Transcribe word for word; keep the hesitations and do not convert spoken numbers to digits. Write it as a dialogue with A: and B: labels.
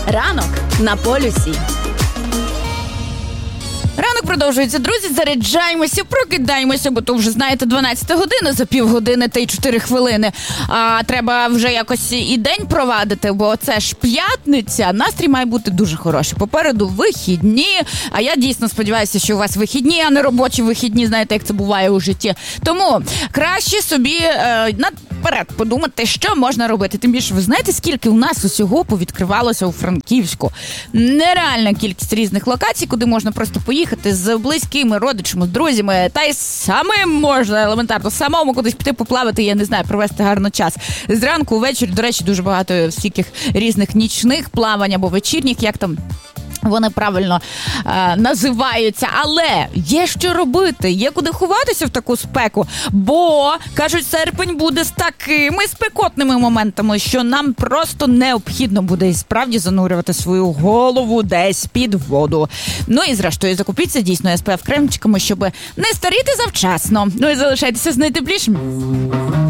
A: Ранок на полюсі.
B: Ранок продовжується, друзі, заряджаємося, прокидаємося, бо то вже, знаєте, дванадцята година, за півгодини та й чотири хвилини. А треба вже якось і день провадити, бо це ж п'ятниця, настрій має бути дуже хороший. Попереду вихідні, а я дійсно сподіваюся, що у вас вихідні, а не робочі вихідні, знаєте, як це буває у житті. Тому краще собі е, наперед подумати, що можна робити. Тим більше, ви знаєте, скільки у нас усього повідкривалося у Франківську. Нереальна кількість різних локацій, куди можна просто поїхати з близькими, родичами, з друзями, та й самим можна елементарно, самому кудись піти поплавати, я не знаю, провести гарно час. Зранку, ввечері, до речі, дуже багато всяких різних нічних плавань або вечірніх, як там вони правильно е, називаються. Але є що робити, є куди ховатися в таку спеку, бо, кажуть, серпень буде з такими спекотними моментами, що нам просто необхідно буде і справді занурювати свою голову десь під воду. Ну і зрештою, закупіться дійсно ес пе еф кремчиками, щоб не старіти завчасно. Ну і залишайтеся з найтеплішим.